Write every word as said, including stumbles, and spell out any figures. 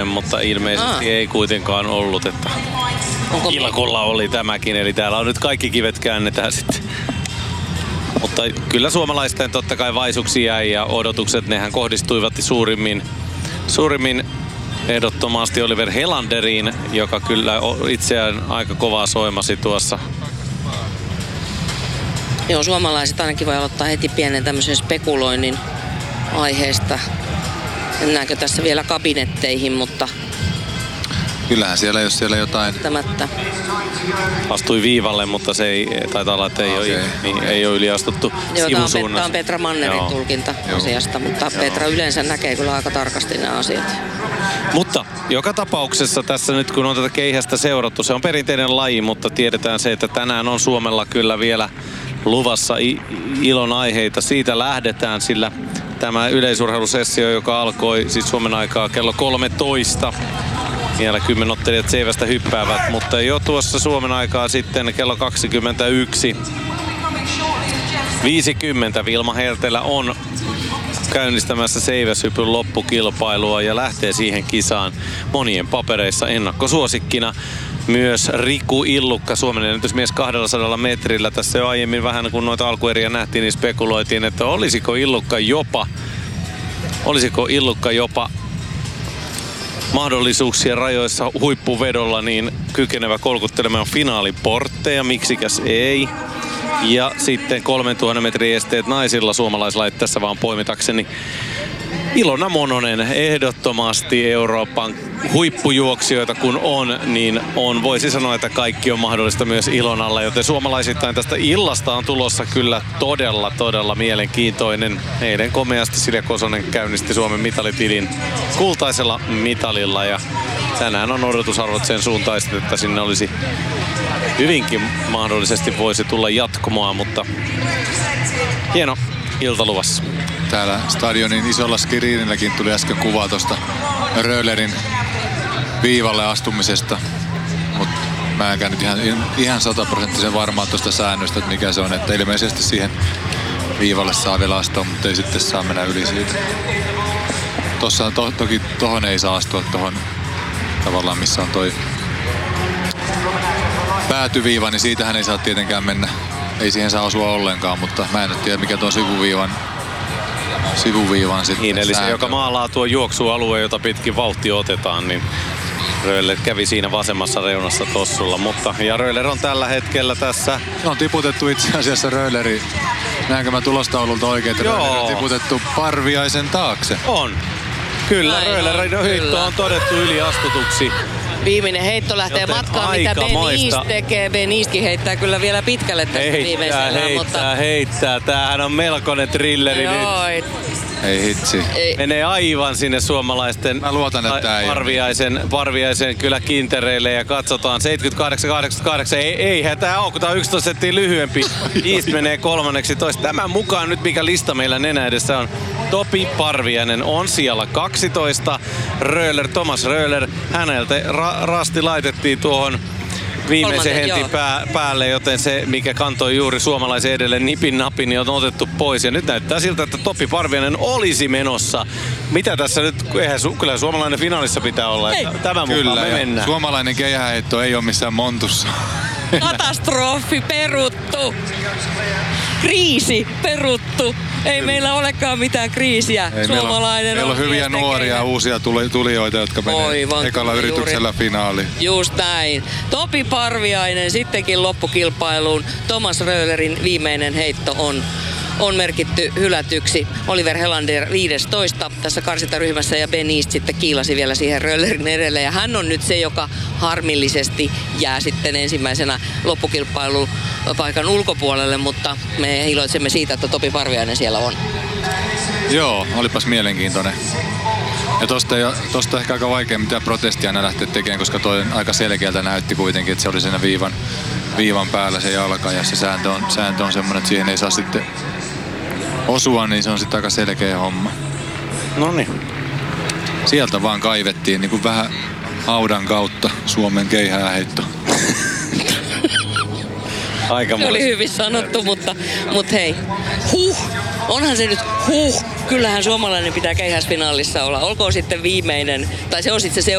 mutta ilmeisesti Aa. ei kuitenkaan ollut, että Onko Ilkulla oli tämäkin, eli täällä on nyt kaikki kivet käännetään sitten. Mutta kyllä suomalaisten totta kai vaisuksi jäi ja odotukset, nehän kohdistuivat suurimmin, suurimmin ehdottomasti Oliver Helanderiin, joka kyllä itseään aika kovaa soimasi tuossa. Joo, suomalaiset ainakin voi aloittaa heti pienen tämmöisen spekuloinnin aiheesta. Mennäänkö tässä vielä kabinetteihin, mutta kyllähän siellä, jos siellä jotain astui viivalle, mutta se ei, taitaa olla, että ei, okay. ole, niin, ei ole yliastuttu sivusuunnassa. Tämä on Petra Mannerin Joo. tulkinta Joo. asiasta, mutta Joo. Petra yleensä näkee kyllä aika tarkasti nämä asiat. Mutta joka tapauksessa tässä nyt, kun on tätä keihästä seurattu, se on perinteinen laji, mutta tiedetään se, että tänään on Suomella kyllä vielä luvassa ilon aiheita. Siitä lähdetään, sillä tämä yleisurheilusessio, joka alkoi siis Suomen aikaa kello kolmetoista. Vielä kymmenottelijat seivästä hyppäävät, mutta jo tuossa Suomen aikaa sitten kello kaksikymmentäyksi viisikymmentä Vilma Hertelä on käynnistämässä seiväshypyn loppukilpailua ja lähtee siihen kisaan monien papereissa ennakkosuosikkina. Myös Riku Illukka, Suomen ennätysmies kahdellasadalla metrillä. Tässä jo aiemmin vähän kun noita alkueriä nähtiin, niin spekuloitiin, että olisiko Illukka jopa, olisiko Illukka jopa mahdollisuuksien rajoissa huippuvedolla niin kykenevä kolkuttelemaan finaaliportteja, miksikäs ei. Ja sitten kolmentuhannen metrin esteet naisilla suomalaislait tässä vaan poimitakseni. Ilona Mononen, ehdottomasti Euroopan huippujuoksijoita kun on, niin on, voisi sanoa, että kaikki on mahdollista myös Ilonalla, joten suomalaisittain tästä illasta on tulossa kyllä todella, todella mielenkiintoinen. Eilen komeasti Silja Kosonen käynnisti Suomen mitalitilin kultaisella mitalilla ja tänään on odotusarvot sen suuntaiset, että sinne olisi hyvinkin mahdollisesti voisi tulla jatkumoa, mutta hieno ilta luvassa. Täällä stadionin isolla skriinilläkin tuli äsken kuva tuosta Röhlerin viivalle astumisesta. Mutta mä enkä nyt ihan, ihan sataprosenttisen varmaan tuosta säännöstä, että mikä se on. Että ilmeisesti siihen viivalle saa vielä astua, mutta ei sitten saa mennä yli siitä. Tossa to, toki tohon ei saa astua tohon tavallaan missä on toi päätyviiva, niin siitähän ei saa tietenkään mennä. Ei siihen saa osua ollenkaan, mutta mä en tiedä mikä tuon sivuviivan sivuviivan sitten. Niin, eli se, joka maalaa tuo juoksualue, jota pitkin vauhti otetaan, niin Röhler kävi siinä vasemmassa reunassa tossulla, mutta ja Röhler on tällä hetkellä tässä. On tiputettu itse asiassa Röhleri, näenkö mä tulostaululta oikein, että Röhler on tiputettu Parviaisen taakse. On. Kyllä, Röhlerin heitto on todettu yliastutuksi. Viimeinen heitto lähtee Joten matkaan, mitä Ben East tekee. Ben Eastkin heittää kyllä vielä pitkälle tästä heittää, viimeisellä. Heittää, mutta heittää. Tämähän on melkoinen thrilleri Joo, nyt. Ei hitsi. Ei. Menee aivan sinne suomalaisten Mä luotan, että ei Parviaisen, Parviaisen kyllä kintereille ja katsotaan. seitsemänkymmentäkahdeksan kahdeksankymmentäkahdeksan. Ei, eihän tää ole, kun tää on yksitoista senttiä lyhyempi. East menee kolmanneksi toista. Tämän mukaan nyt mikä lista meillä nenä edessä on. Topi Parviainen on siellä kaksitoista. Röhler, Thomas Röhler. Häneltä ra- rasti laitettiin tuohon viimeisen hentin pää, päälle, joten se, mikä kantoi juuri suomalaisen edelleen nipin napin, niin on otettu pois. Ja nyt näyttää siltä, että Topi Parviainen olisi menossa. Mitä tässä nyt, eihän su- kyllä suomalainen finaalissa pitää olla. Ei. Tämän mukaan kyllä, me mennään. Suomalainen keihäheitto ei ole missään montussa. Katastrofi peruttu. Kriisi peruttu. Ei meillä olekaan mitään kriisiä. Ei, Suomalainen meillä on, on meillä on hyviä nuoria tekee. uusia tulijoita, jotka menee ekalla yrityksellä juuri finaaliin. Just näin. Topi Parviainen sittenkin loppukilpailuun. Thomas Röhlerin viimeinen heitto on on merkitty hylätyksi. Oliver Helander viisitoista tässä karsintaryhmässä ja Ben East sitten kiilasi vielä siihen Röhlerin edelle. Ja hän on nyt se, joka harmillisesti jää sitten ensimmäisenä loppukilpailun paikan ulkopuolelle, mutta me iloitsemme siitä, että Topi Parviainen siellä on. Joo, olipas mielenkiintoinen. Ja tosta, tosta ehkä aika vaikea mitään protestia aina lähteä tekemään, koska toi aika selkeältä näytti kuitenkin, että se oli siinä viivan, viivan päällä se jalka ja se sääntö on, sääntö on semmoinen, että siihen ei saa sitten osua, niin se on sitten aika selkeä homma. Noniin. Sieltä vaan kaivettiin niin kuin vähän haudan kautta Suomen keihääheitto. Se oli hyvin sanottu, mutta, mutta hei, huh, onhan se nyt huh. Kyllähän suomalainen pitää keihäsfinaalissa olla. Olkoon sitten viimeinen, tai se on sitten se